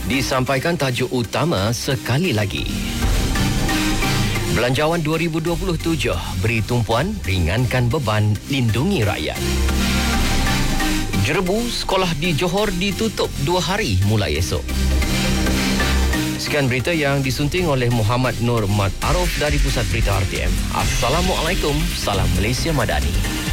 Disampaikan tajuk utama sekali lagi. Belanjawan 2027 beri tumpuan, ringankan beban, lindungi rakyat. Jerebu sekolah di Johor ditutup 2 hari mulai esok. Sekian berita yang disunting oleh Muhammad Nur Mat Arif dari Pusat Berita RTM. Assalamualaikum, salam Malaysia Madani.